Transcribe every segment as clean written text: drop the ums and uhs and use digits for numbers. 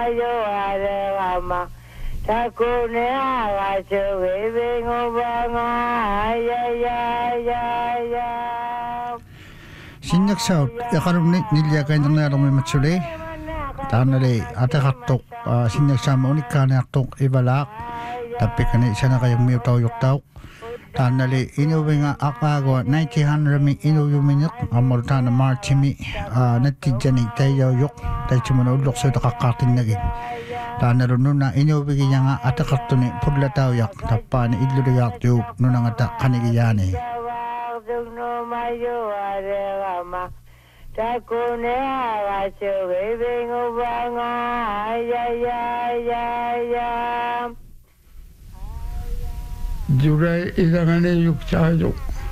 mayo arama takune agacho bebengo banga ya Sinnaksau yakarumni nilyaakainnerniarumi matsuli taanali ataqartuq sinnaksama unikkaaniartuq ivalaaq tappikani sanaqayammiutauyortauq taanali inuvinga aqaagua 1900mi inuyumineq ammul taana martimi nattijjani tayyauyoq taitsumuna ullersuutaqaqqaartinnagin taanalununa inuvigiyanga ataqartuni pullatauyaq tappaani illuligaartuuk nunangata qanigiyaani no mayo arama takune agacho bebengo banga ya Jurai idangane yukchajo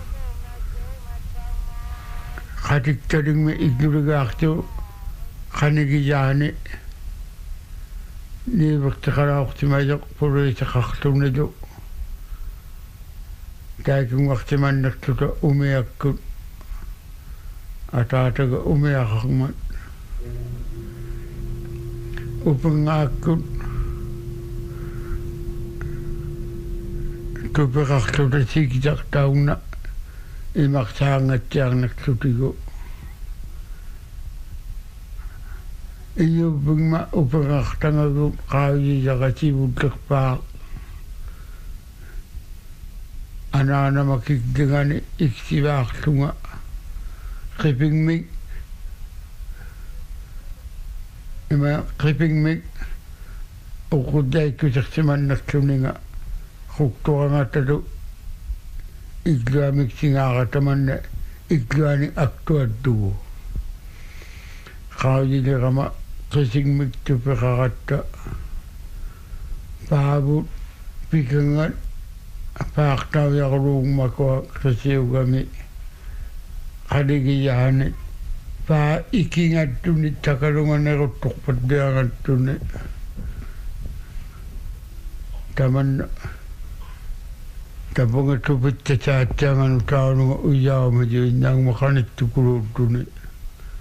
khatiktaring me iglugaartu khanigiyani ni waqtiqaraaqtimajoq puriitaqartuneju Kaikung waqtimannartuta umiakkut ataataga umiaqaqmat upangaakkut tupiqartuta sikitaqtaunna imaqsaangattiarnartutigu iyupingma upangaqtangagu qaaviyisaqatibullerpaa Anana makikdingani iksivaarlunga qipingmik ima qipingmik uquddaikkusertimannarluninga qukturangattalu igluamiksingaaratamanna igluani aktuattugu qaaviliqama qisingmik tupiqaratta paavut pikangat Paaqtau yaqluugmakua qisiugami qaligiyani paa ikingattuni takalunganeruttuqpattiangattuni tamanna tapungatupittatsaattianganu taununga uyaamaji innaangmaqanittukuluuttuni